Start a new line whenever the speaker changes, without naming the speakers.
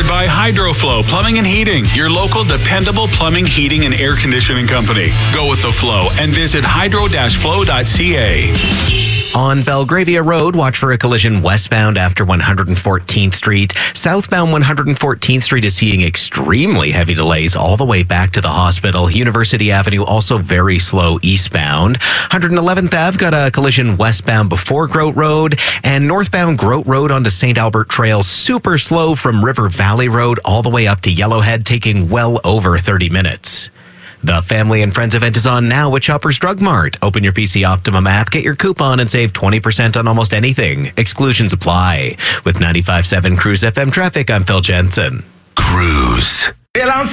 Powered by HydroFlow Plumbing and Heating, your local dependable plumbing, heating, and air conditioning company. Go with the flow and visit hydro-flow.ca.
On Belgravia Road, watch for a collision westbound after 114th Street. Southbound 114th Street is seeing extremely heavy delays all the way back to the hospital. University Avenue also very slow eastbound. 111th Ave got a collision westbound before Grote Road, and northbound Grote Road onto St. Albert Trail super slow from River Valley Road all the way up to Yellowhead, taking well over 30 minutes. The Family and Friends event is on now at Shoppers Drug Mart. Open your PC Optimum app, get your coupon, and save 20% on almost anything. Exclusions apply. With 95.7 Cruise FM traffic, I'm Phil Jensen.
Cruise.